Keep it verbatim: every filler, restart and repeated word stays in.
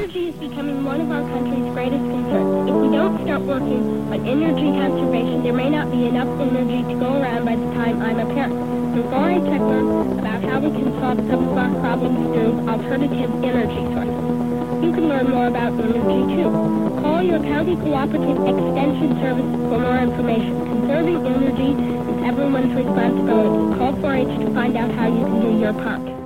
Energy is becoming one of our country's greatest concerns. If we don't start working on energy conservation, there may not be enough energy to go around by the time I'm a parent. Therefore, I check learn about how we can solve some of our problems through alternative energy sources. You can learn more about energy, too. Call your county cooperative extension service for more information. Conserving energy is everyone's responsibility. Call four H to find out how you can do your part.